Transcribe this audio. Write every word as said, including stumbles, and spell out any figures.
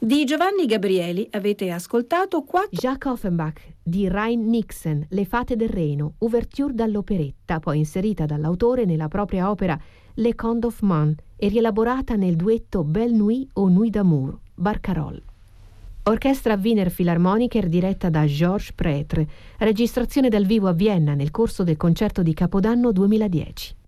Di Giovanni Gabrieli avete ascoltato quattro... Jacques Offenbach di Rein Nixen, Le fate del Reno, ouverture dall'operetta, poi inserita dall'autore nella propria opera Le Contes of Man e rielaborata nel duetto Belle Nuit o Nuit d'amour, Barcarolle. Orchestra Wiener Philharmoniker diretta da Georges Prêtre, registrazione dal vivo a Vienna nel corso del concerto di Capodanno duemiladieci.